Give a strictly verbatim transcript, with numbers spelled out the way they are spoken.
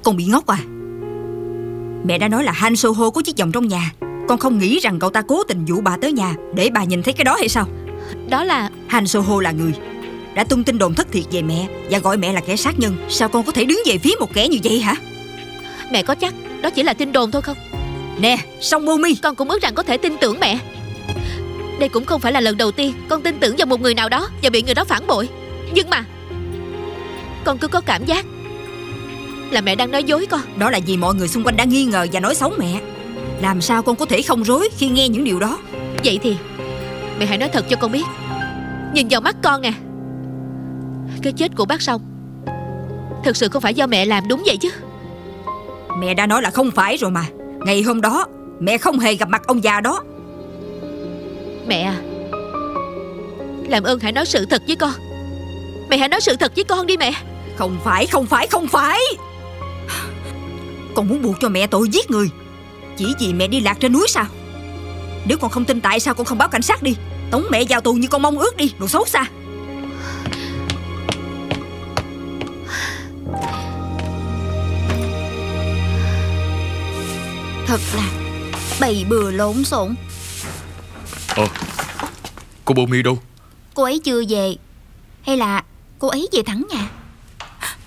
Con bị ngốc à? Mẹ đã nói là Han Soho có chiếc vòng trong nhà. Con không nghĩ rằng cậu ta cố tình dụ bà tới nhà để bà nhìn thấy cái đó hay sao? Đó là... Han Soho là người đã tung tin đồn thất thiệt về mẹ và gọi mẹ là kẻ sát nhân. Sao con có thể đứng về phía một kẻ như vậy hả? Mẹ có chắc đó chỉ là tin đồn thôi không? Nè, Song Momi, con cũng ước rằng có thể tin tưởng mẹ. Đây cũng không phải là lần đầu tiên con tin tưởng vào một người nào đó và bị người đó phản bội. Nhưng mà con cứ có cảm giác là mẹ đang nói dối con. Đó là vì mọi người xung quanh đã nghi ngờ và nói xấu mẹ. Làm sao con có thể không rối khi nghe những điều đó? Vậy thì mẹ hãy nói thật cho con biết. Nhìn vào mắt con nè, cái chết của bác Song thực sự không phải do mẹ làm, đúng vậy chứ? Mẹ đã nói là không phải rồi mà. Ngày hôm đó mẹ không hề gặp mặt ông già đó. Mẹ à, làm ơn hãy nói sự thật với con. Mẹ hãy nói sự thật với con đi mẹ. Không phải, không phải, không phải. Con muốn buộc cho mẹ tội giết người chỉ vì mẹ đi lạc trên núi sao? Nếu con không tin, tại sao con không báo cảnh sát đi, tống mẹ vào tù như con mong ước đi, đồ xấu xa. Thật là bày bừa lộn xộn. Ờ, cô Bô Mi đâu? Cô ấy chưa về. Hay là cô ấy về thẳng nhà?